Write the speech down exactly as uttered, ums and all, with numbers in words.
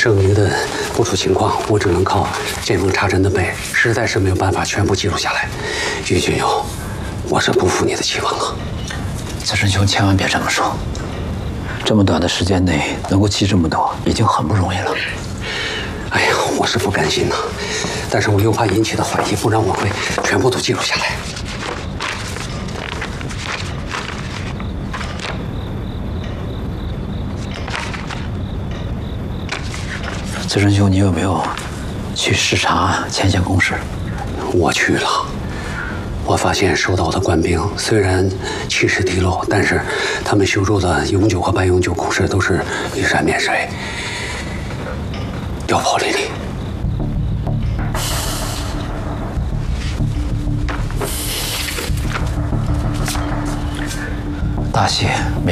剩余的不出情况，我只能靠见缝插针的背，实在是没有办法全部记录下来。于君友，我是不负你的期望了。 子申兄，千万别这么说。这么短的时间内能够记这么多，已经很不容易了。 哎呀，我是不甘心呐，但是我又怕引起的怀疑，不然我会全部都记录下来。 子申兄，你有没有去视察前线工事？ 我去了，我发现收到的官兵虽然气势低落，但是他们修筑的永久和半永久工事都是依山面水，腰炮林立。 大谢梅